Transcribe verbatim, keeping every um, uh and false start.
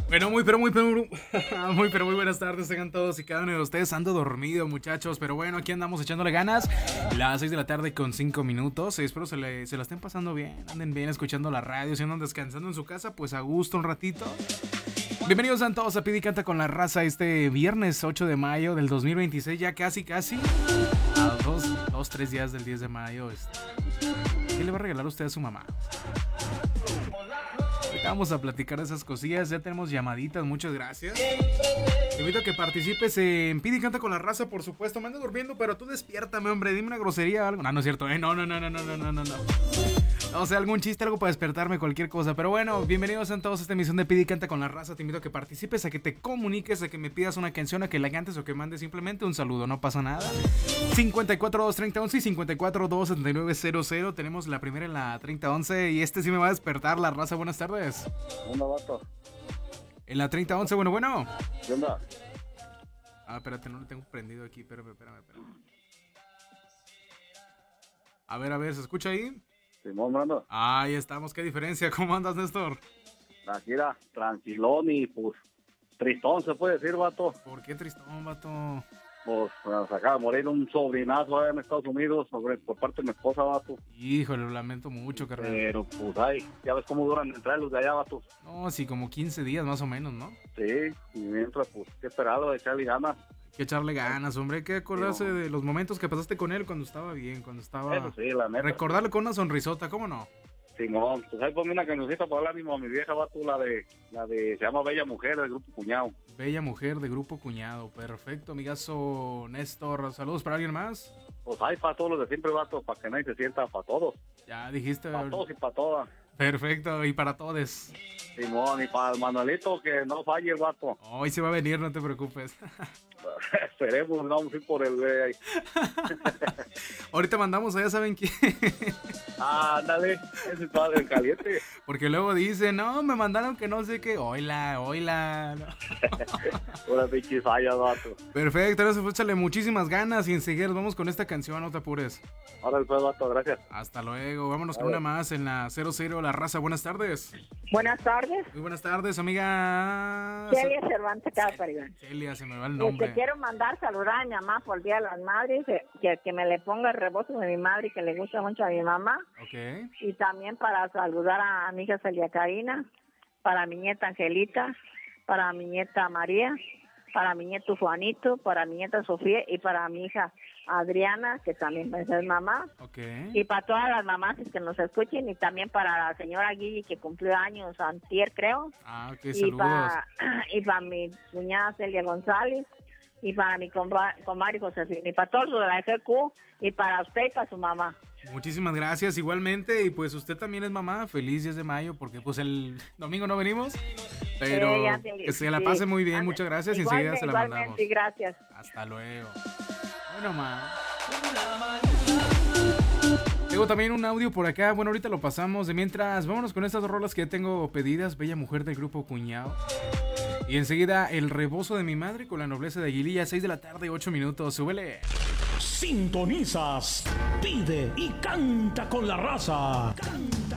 Bueno, muy, pero muy, pero muy, pero muy buenas tardes tengan todos y cada uno de ustedes. Ando dormido, muchachos, pero bueno, aquí andamos echándole ganas. Las seis de la tarde con cinco minutos. Espero se, le, se la estén pasando bien, anden bien escuchando la radio. Si andan descansando en su casa, pues a gusto un ratito. Bienvenidos a todos a Pidi Canta con la Raza este viernes ocho de mayo del dos mil veintiséis. Ya casi, casi a dos, dos, tres días del diez de mayo. Este, ¿Qué le va a regalar usted a su mamá? Vamos a platicar de esas cosillas. Ya tenemos llamaditas, muchas gracias. Te invito a que participes en Pidi Canta con la Raza, por supuesto. Me ando durmiendo, pero tú despiértame, hombre. Dime una grosería o algo. No, no es cierto, ¿eh? No, no, no, no, no, no, no, no. O sea, algún chiste, algo para despertarme, cualquier cosa. Pero bueno, bienvenidos a todos a esta emisión de Pidi Canta con la Raza. Te invito a que participes, a que te comuniques, a que me pidas una canción, a que la cantes o que mandes simplemente un saludo. No pasa nada. cincuenta y cuatro, dos, treinta, once y cincuenta y cuatro, dos, setenta y nueve, cero, cero. Tenemos la primera en la treinta, once y este sí me va a despertar la Raza. Buenas tardes. ¿Onda, vato? En la treinta, once, bueno, bueno. ¿Qué onda? Ah, espérate, no lo tengo prendido aquí. Espérame, espérame, espérame. A ver, a ver, ¿se escucha ahí? Simón, Brando. Ahí estamos, qué diferencia. ¿Cómo andas, Néstor? Aquí era tranquilón y pues tristón se puede decir, vato. ¿Por qué tristón, vato? Pues nos acaba de morir un sobrinazo allá en Estados Unidos sobre, por parte de mi esposa, vato. Híjole, lo lamento mucho, carnal. Pero pues ay, ya ves cómo duran entrar los de allá, vato. No, sí, como quince días más o menos, ¿no? Sí, y mientras pues qué esperado de echarle ganas. Hay que echarle ganas, hombre. Hay que acordarse Sí, de los momentos que pasaste con él cuando estaba bien, cuando estaba... Eso sí, la neta. Recordarle con una sonrisota, ¿cómo no? Simón, pues ahí ponme una cancioncita para hablar mismo a mi vieja, vato, la de, la de, se llama Bella Mujer, del grupo Cuñado. Bella Mujer de Grupo Cuñado. Perfecto, amigazo Néstor. ¿Saludos para alguien más? Pues hay para todos los de siempre, vato, para que nadie se sienta, para todos. Ya dijiste... Para todos y para todas. Perfecto, y para todos. Simón, y para el Manuelito que no falle el vato. Hoy se va a venir, no te preocupes. Esperemos, vamos a ir por el güey ahí. Ahorita mandamos a ya saben quién. Ah, ándale, ese padre caliente. Porque luego dice, no, me mandaron que no sé qué. Oila, oila. Una pinche falla, vato. Perfecto, ahora se échale muchísimas ganas y enseguida nos vamos con esta canción, no te apures. Ahora después, vato, gracias. Hasta luego, vámonos con ver. una más en la cero cero, La Raza. Buenas tardes. Buenas tardes. Muy buenas tardes, amiga. Celia Cervantes Caparigán. Celia, se me va el Te nombre. quiero mandar saludar a mi mamá por el Día de las Madres, que, que, que me le ponga el rebozo de mi madre, que le gusta mucho a mi mamá. Ok. Y también para saludar a mi hija Celia Karina, para mi nieta Angelita, para mi nieta María, para mi nieto Juanito, para mi nieta Sofía y para mi hija Adriana, que también es mamá. Ok. Y para todas las mamás que nos escuchen y también para la señora Guille, que cumplió años antier, creo. Ah, ok, Y saludos. para, y para mi cuñada Celia González, y para mi compa- comadre Josefina, y para todos los de la G Q, y para usted y para su mamá. Muchísimas gracias, igualmente. Y pues usted también es mamá. Feliz diez de mayo, porque pues el domingo no venimos. Pero Sí, ya te- que se la sí. pase muy bien, Ande- muchas gracias. Y igualmente, enseguida se la igualmente, mandamos. y gracias. Hasta luego. Bueno, ma. Tengo también un audio por acá. Bueno, ahorita lo pasamos. De mientras, vámonos con estas dos rolas que ya tengo pedidas. Bella Mujer del Grupo Cuñado. Y enseguida, El Rebozo de mi Madre con la Nobleza de Aguililla. seis de la tarde, ocho minutos. Súbele. Sintonizas, pide y canta con la raza. Canta.